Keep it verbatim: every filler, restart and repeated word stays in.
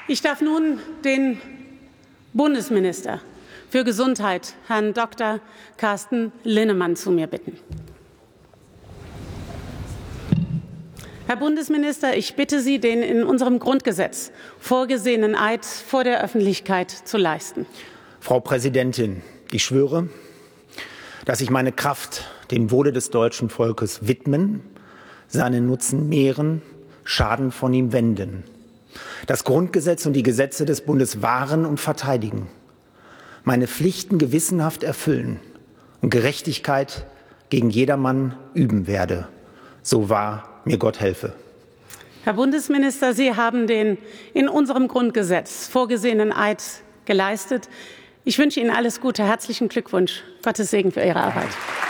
Ich darf nun den Bundesminister für Gesundheit, Herrn Doktor Carsten Linnemann, zu mir bitten. Herr Bundesminister, ich bitte Sie, den in unserem Grundgesetz vorgesehenen Eid vor der Öffentlichkeit zu leisten. Frau Präsidentin, ich schwöre, dass ich meine Kraft dem Wohle des deutschen Volkes widmen, seinen Nutzen mehren, Schaden von ihm wenden, das Grundgesetz und die Gesetze des Bundes wahren und verteidigen, meine Pflichten gewissenhaft erfüllen und Gerechtigkeit gegen jedermann üben werde. So wahr mir Gott helfe. Herr Bundesminister, Sie haben den in unserem Grundgesetz vorgesehenen Eid geleistet. Ich wünsche Ihnen alles Gute. Herzlichen Glückwunsch. Gottes Segen für Ihre Arbeit.